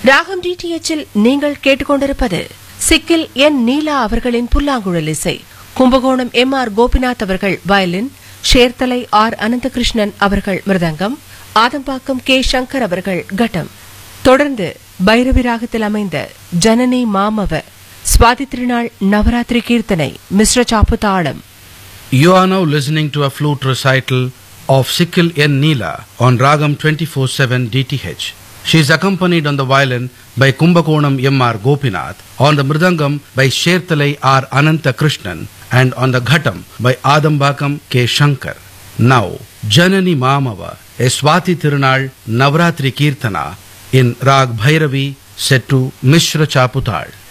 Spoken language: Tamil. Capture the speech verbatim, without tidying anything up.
ராகம் டிடிஎச்சில் நீங்கள் கேட்டுக்கொண்டிருப்பது சிக்கில் என் நீலா அவர்களின் புல்லாங்குழல் இசை. கும்பகோணம் எம் ஆர் கோபிநாத் அவர்கள் வயலின், சேர்த்தலை ஆர் அனந்தகிருஷ்ணன் அவர்கள் மிருதங்கம், ஆதம்பாக்கம் கே சங்கர் அவர்கள் கட்டம். தொடர்ந்து பைரவி ராகத்தில் அமைந்த ஜனனி மாமவ, சுவாதி திருநாள் நவராத்திரி கீர்த்தனை, மிஸ்ர சாப்பு தாளம். You are now listening to a flute recital of Sikil N. Neela on Ragam twenty-four seven D T H. She is accompanied on the violin by Kumbakonam M R Gopinath, on the mridangam by Sherthalai R Anantha Krishnan, and on the ghatam by Adambakam K Shankar. Now, Janani Mamava, a Swati Tirunal Navratri Kirtana in Rag Bhairavi set to Mishra Chaputal.